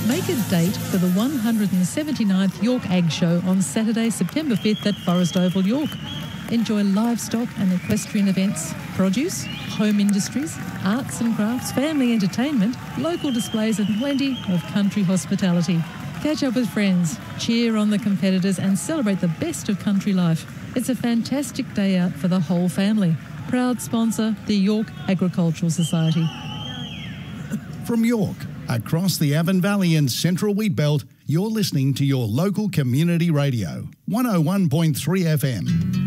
Make a date for the 179th York Ag Show on Saturday, September 5th at Forest Oval, York. Enjoy livestock and equestrian events, produce, home industries, arts and crafts, family entertainment, local displays and plenty of country hospitality. Catch up with friends, cheer on the competitors and celebrate the best of country life. It's a fantastic day out for the whole family. Proud sponsor, the York Agricultural Society. From York, across the Avon Valley and Central Wheat Belt, you're listening to your local community radio, 101.3 FM.